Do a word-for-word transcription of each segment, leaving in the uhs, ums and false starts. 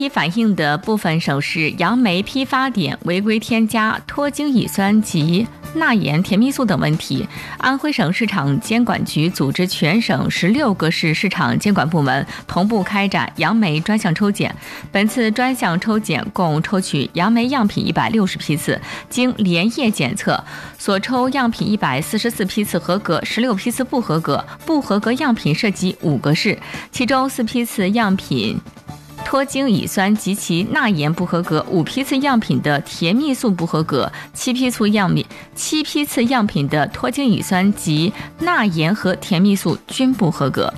已反映的部分省市杨梅批发点违规添加脱精乙酸及钠盐甜蜜素等问题，安徽省市场监管局组织全省十六个市市场监管部门同步开展杨梅专项抽检。本次专项抽检共抽取杨梅样品一百六十批次，经连夜检测，所抽样品一百四十四批次合格，十六批次不合格，不合格样品涉及五个市，其中四批次样品脱精乙酸及其钠盐不合格，五批次样品的甜蜜素不合格，七批次样品七批次样品的脱精乙酸及钠盐和甜蜜素均不合格。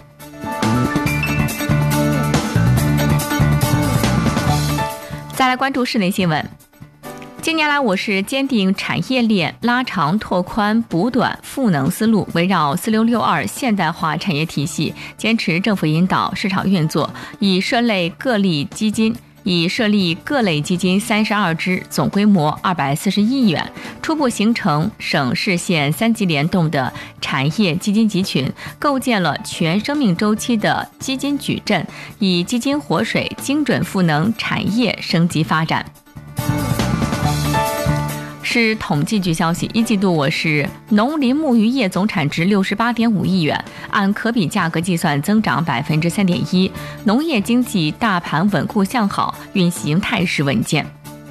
再来关注室内新闻。近年来，我市坚定产业链拉长、拓宽、补短赋能思路，围绕四六六二现代化产业体系，坚持政府引导、市场运作，以涉类各类基金。已设立各类基金三十二支，总规模二百四十一亿元，初步形成省市县三级联动的产业基金集群，构建了全生命周期的基金矩阵，以基金活水精准赋能产业升级发展。市统计局消息，一季度我市农林牧渔业总产值六十八点五亿元，按可比价格计算增长百分之三点一，农业经济大盘稳固向好，运行态势稳健。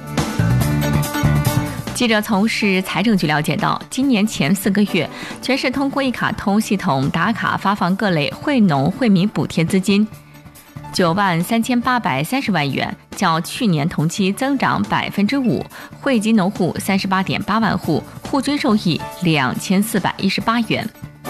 记者从市财政局了解到，今年前四个月，全市通过一卡通系统打卡发放各类惠农惠民补贴资金九万三千八百三十万元，较去年同期增长百分之五，惠及农户三十八点八万户，户均受益两千四百一十八元。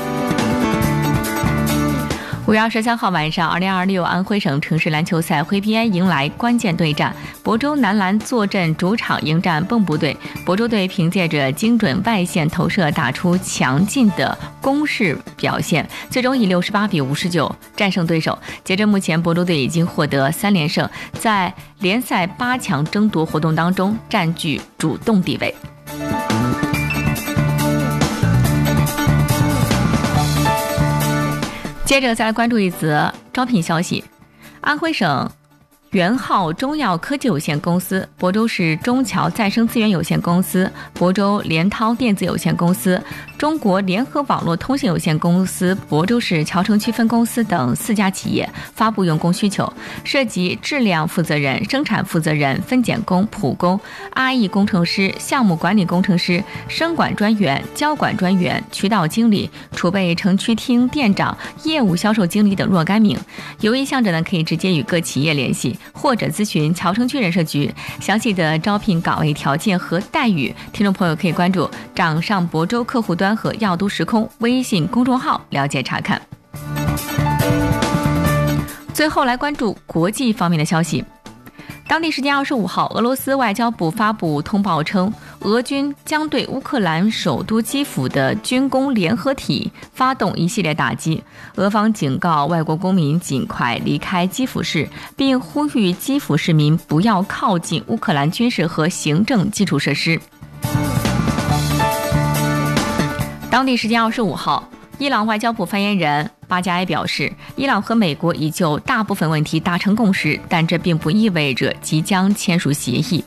五月二十三号晚上，二零二六安徽省城市篮球赛徽边迎来关键对战，亳州男篮坐镇主场迎战蚌埠队。亳州队凭借着精准外线投射打出强劲的攻势表现，最终以六十八比五十九战胜对手。截至目前，亳州队已经获得三连胜，在联赛八强争夺活动当中占据主动地位。接着再来关注一则招聘消息，安徽省元昊中药科技有限公司、亳州市中桥再生资源有限公司、亳州联涛电子有限公司、中国联合网络通信有限公司、亳州市谯城区分公司等四家企业发布用工需求，涉及质量负责人、生产负责人、分拣工、普工、R E 工程师、项目管理工程师、生管专员、交管专员、渠道经理、储备城区厅店长、业务销售经理等若干名。有意向者呢，可以直接与各企业联系，或者咨询谯城区人社局。详细的招聘岗位条件和待遇，听众朋友可以关注掌上亳州客户端和药都时空微信公众号了解查看。最后来关注国际方面的消息。当地时间二十五号，俄罗斯外交部发布通报称，俄军将对乌克兰首都基辅的军工联合体发动一系列打击。俄方警告外国公民尽快离开基辅市，并呼吁基辅市民不要靠近乌克兰军事和行政基础设施。当地时间二十五号，伊朗外交部发言人巴加埃表示，伊朗和美国已就大部分问题达成共识，但这并不意味着即将签署协议。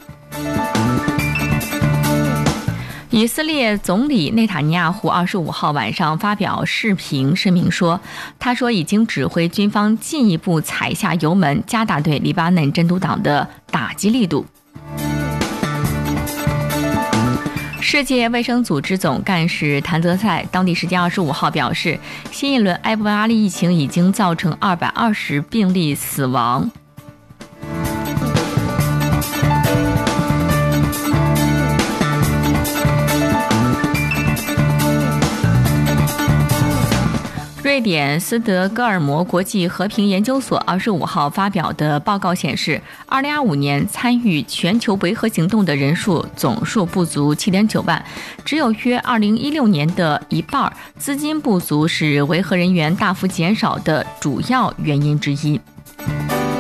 以色列总理内塔尼亚胡二十五号晚上发表视频声明说，他说已经指挥军方进一步踩下油门，加大对黎巴嫩真主党的打击力度。世界卫生组织总干事谭德赛当地时间二十五号表示，新一轮埃博拉疫情已经造成二百二十病例死亡。瑞典斯德哥尔摩国际和平研究所二十五号发表的报告显示，二零二五年参与全球维和行动的人数总数不足 七点九万，只有约二零一六年的一半。资金不足是维和人员大幅减少的主要原因之一。